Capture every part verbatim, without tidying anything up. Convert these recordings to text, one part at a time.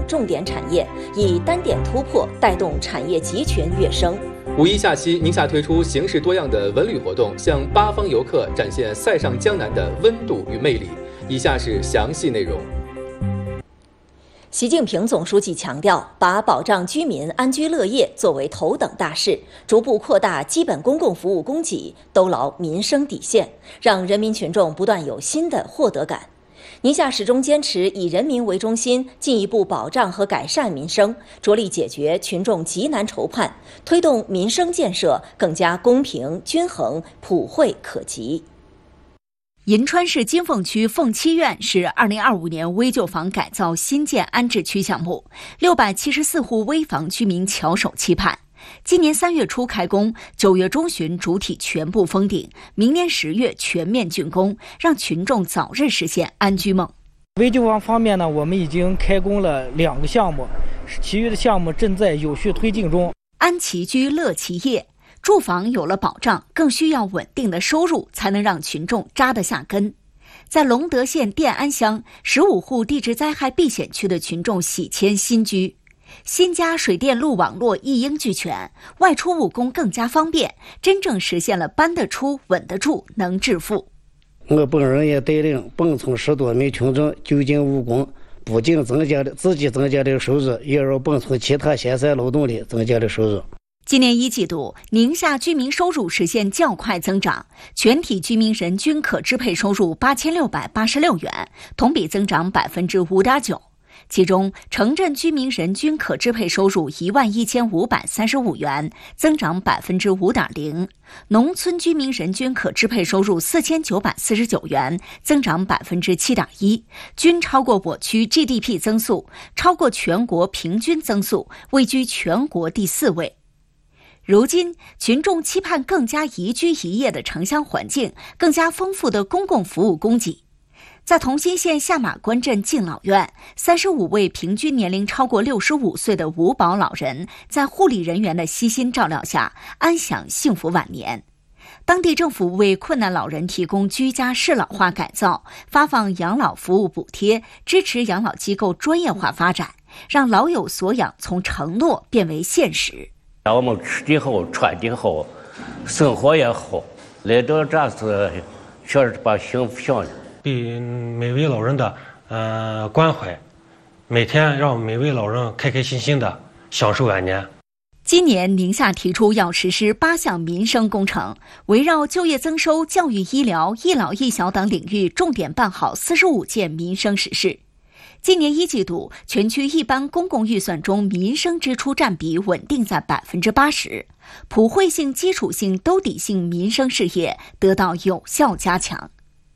重点产业，以单点突破带动产业集群跃升。 五一假期，宁夏推出形式多样的文旅活动，向八方游客展现塞上江南的温度与魅力。以下是详细内容。 习近平总书记强调，把保障居民安居乐业作为头等大事，逐步扩大基本公共服务供给，兜牢民生底线，让人民群众不断有新的获得感。宁夏始终坚持以人民为中心，进一步保障和改善民生，着力解决群众急难愁盼，推动民生建设更加公平、均衡、普惠可及。 银川市金凤区凤七院是二零二五年危旧房改造新建安置区项目，六百七十四户危房居民翘首期盼。今年三月初开工，九月中旬主体全部封顶，明年十月全面竣工，让群众早日实现安居梦。 危旧房方面呢，我们已经开工了两个项目，其余的项目正在有序推进中。 安其居乐其业，住房有了保障，更需要稳定的收入，才能让群众扎得下根。在隆德县店安乡，十五户地质灾害避险区的群众喜迁新居。新家水电路网络一应俱全，外出务工更加方便，真正实现了搬得出、稳得住、能致富。 我本人也带领本村十多名群众就近务工，不仅增加了自己增加了收入，也让本村其他闲散劳动力增加了收入。 今年一季度，宁夏居民收入实现较快增长，全体居民人均可支配收入八千六百八十六元，同比增长百分之五点九。其中，城镇居民人均可支配收入一万一千五百三十五元，增长百分之五点零；农村居民人均可支配收入四千九百四十九元，增长百分之七点一，均超过我区 G D P 增速，超过全国平均增速，位居全国第四位。如今，群众期盼更加宜居宜业的城乡环境，更加丰富的公共服务供给。在同心县下马关镇敬老院，三十五位平均年龄超过六十五岁的无保老人，在护理人员的悉心照料下，安享幸福晚年。当地政府为困难老人提供居家适老化改造，发放养老服务补贴，支持养老机构专业化发展，让老有所养从承诺变为现实。 让我们吃的好，穿的好，生活也好，来到这次确实把幸福享了。 对每位老人的呃关怀，每天让每位老人开开心心的享受晚年。 今年宁夏提出要实施八项民生工程，围绕就业增收、教育医疗、一老一小等领域，重点办好四十五件民生实事。今年一季度，全区一般公共预算中民生支出占比稳定在百分之八十，普惠性、基础性、兜底性民生事业得到有效加强。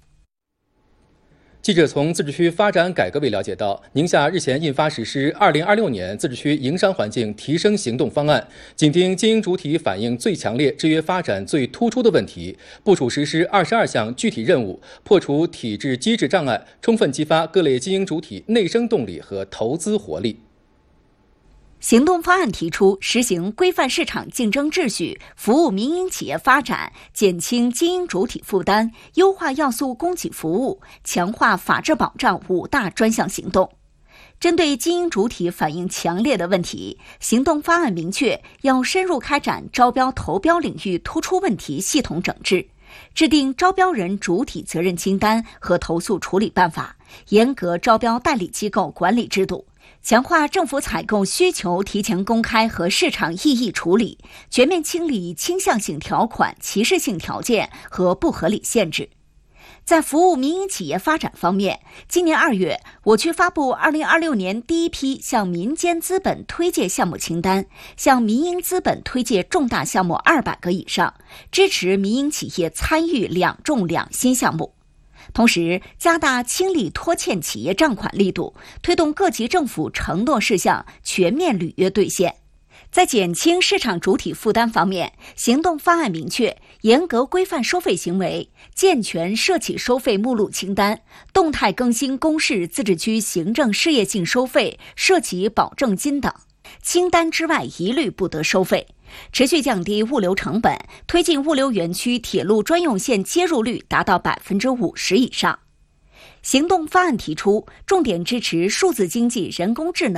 记者从自治区发展改革委了解到，宁夏日前印发实施二零二六年自治区营商环境提升行动方案，紧盯经营主体反映最强烈、制约发展最突出的问题，部署实施二十二项具体任务，破除体制机制障碍，充分激发各类经营主体内生动力和投资活力。 行动方案提出，实行规范市场竞争秩序，服务民营企业发展，减轻经营主体负担，优化要素供给服务，强化法治保障五大专项行动。针对经营主体反映强烈的问题，行动方案明确要深入开展招标投标领域突出问题系统整治，制定招标人主体责任清单和投诉处理办法，严格招标代理机构管理制度，强化政府采购需求提前公开和市场异议处理，全面清理倾向性条款、歧视性条件和不合理限制。在服务民营企业发展方面，今年二月，我区发布二零二六年第一批向民间资本推介项目清单，向民营资本推介重大项目二百个以上，支持民营企业参与两重两新项目。同时，加大清理拖欠企业账款力度，推动各级政府承诺事项全面履约兑现。在减轻市场主体负担方面，行动方案明确严格规范收费行为，健全涉企收费目录清单，动态更新公示自治区行政事业性收费、涉企保证金等，清单之外一律不得收费。持续降低物流成本，推进物流园区铁路专用线接入率达到百分之五十以上。行动方案提出，重点支持数字经济、人工智能